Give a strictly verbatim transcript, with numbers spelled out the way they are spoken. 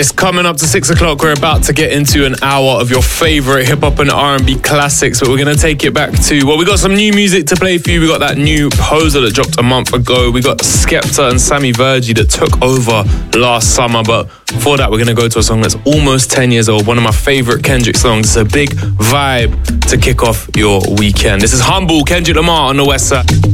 It's coming up to six o'clock. We're about to get into an hour of your favorite hip hop and R and B classics, but we're going to take it back to, well, we got some new music to play for you. We got that new Poser that dropped a month ago. We got Skepta and Sammy Virgie that took over last summer, but before that, we're going to go to a song that's almost ten years old. One of my favorite Kendrick songs. It's a big vibe to kick off your weekend. This is Humble, Kendrick Lamar on the West Side.